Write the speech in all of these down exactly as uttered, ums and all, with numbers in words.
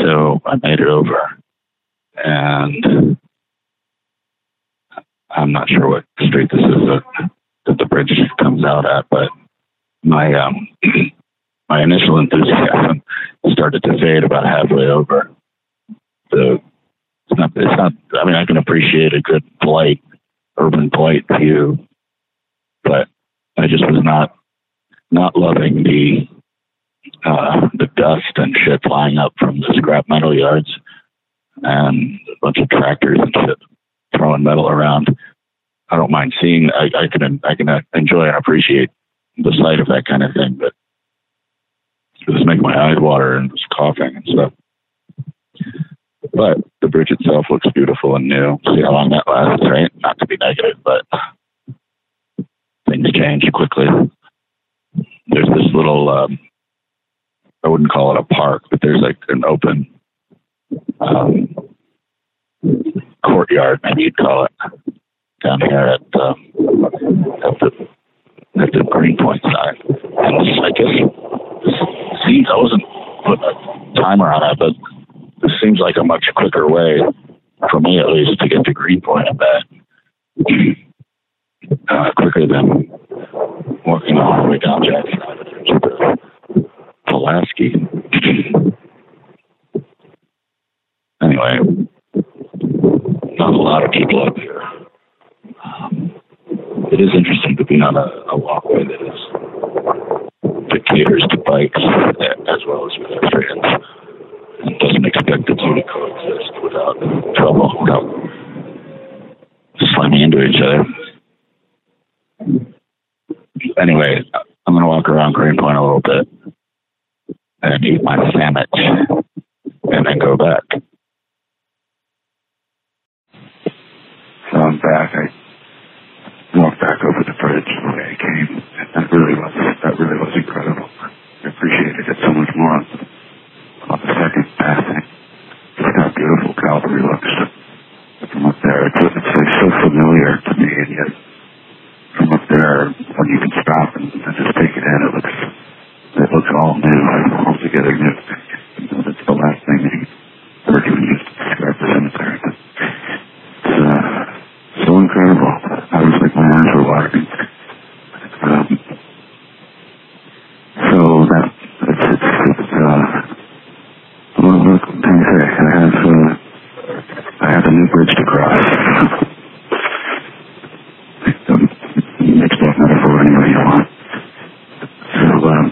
so I made it over. And I'm not sure what street this is that, that the bridge comes out at, but my um, my initial enthusiasm started to fade about halfway over. The it's not it's not. I mean, I can appreciate a good blight, urban blight view, but I just was not not loving the uh, the dust and shit flying up from the scrap metal yards and a bunch of tractors and shit throwing metal around. I don't mind seeing. I, I can I can enjoy and appreciate the sight of that kind of thing, but it was making my eyes water and was coughing and stuff. But the bridge itself looks beautiful and new. See how long that lasts, right? Not to be negative, but things change quickly. There's this little, um, I wouldn't call it a park, but there's like an open um, courtyard, maybe you'd call it, down here at, um, at the at the Greenpoint side. And it's, I guess, this seems, I wasn't putting a timer on it, but this seems like a much quicker way, for me at least, to get to Greenpoint and back. Uh, quicker than walking all the way down Jackson Avenue to Pulaski. Anyway, not a lot of people up here. Um, it is interesting to be on a, a walkway that is that caters to bikes as well as pedestrians and doesn't expect the two to coexist without trouble, without slamming into each other. Anyway, I'm going to walk around Greenpoint a little bit and eat my sandwich and then go back. So I'm back. I walked back over the bridge the way I came. And that really was that really was incredible. I appreciated it so much more on, on the second passing. Just how beautiful Calvary looks from up there. It's, it's like so familiar to me, and yet from up there, when you can stop and, and just take it in, it looks it looks all new, altogether new. You know, that's the last thing that you heard you used to describe the cemetery. But it's uh, so incredible. I was like, my eyes were watering. Um, so that it's it's, it's uh, what, what can I say? I have uh, I have a new bridge to cross. Mix that metaphor any way you want. So, um,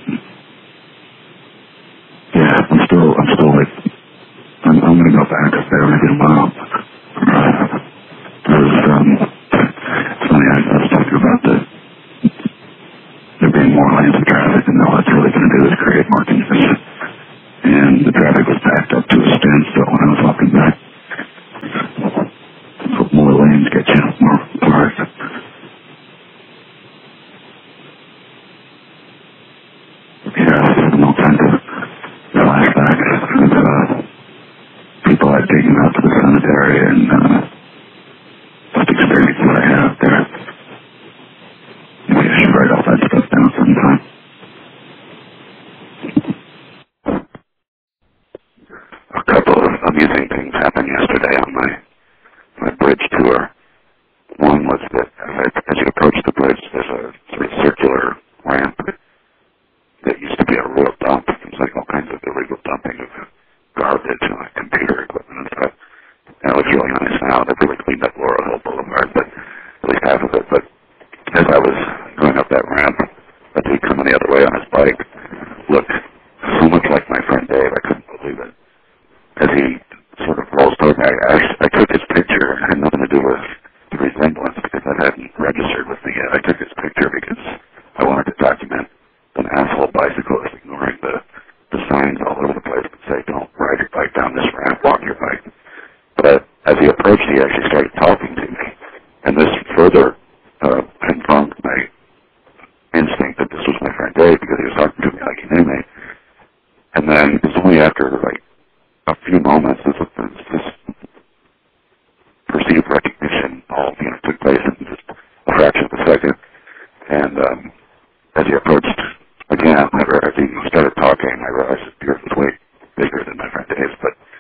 yeah, I'm still, I'm still like, I'm, I'm going to go back up there maybe tomorrow. Uh, there's, um, it's funny, I, I was talking about the, there being more lanes of traffic, and all that's really going to do is create more congestion. And the traffic was backed up to a standstill when I was walking back. More lanes get you more cars. Yeah, having all kinds of flashbacks of uh, people I've taken out to the cemetery and uh, just experience what I had up there. Maybe I should write all that stuff down sometime. A couple of amusing things happened yesterday on my, my bridge tour. One was that as you approach the bridge, there's a sort of circular ramp that used to be a real dump. It was like all kinds of illegal dumping of garbage and like computer equipment and stuff. And it looks really nice now. They've really cleaned up Laurel Hill Boulevard, but at least half of it. But as I was going up that ramp, a dude coming the other way on his bike looked so much like my friend Dave. I couldn't believe it. As he sort of rolls toward me, I, I, I took his picture. It had nothing to do with the resemblance because that hadn't registered with me yet. I took his picture because I wanted to document an asshole bicyclist ignoring the, the signs all over the place that say, don't ride your bike down this ramp, walk your bike. But as he approached, he actually started talking to me. And this further uh, confirmed my instinct that this was my friend Dave because he was talking to me like he knew me. And then it was only after like a few moments this, this perceived recognition all you know, took place in just a fraction of a second. And um, as he approached again, as he started talking, I realized his beard was way bigger than my friend Dave's, but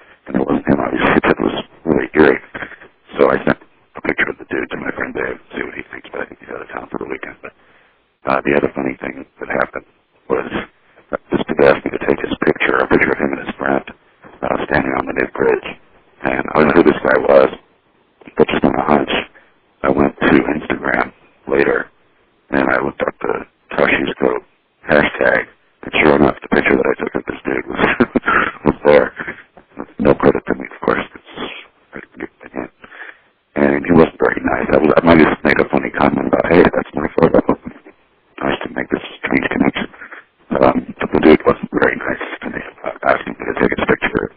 Sunday Bridge. And I don't know who this guy was, but just on a hunch, I went to Instagram later, and I looked up the Toshis Code hashtag, and sure enough, the picture that I took of this dude was, was there. No credit to me, of course. It's, and he wasn't very nice. I, was, I might have made a funny comment about, hey, that's my photo. Nice to make this strange connection. Um, but the dude wasn't very nice to me about asking me to take his picture.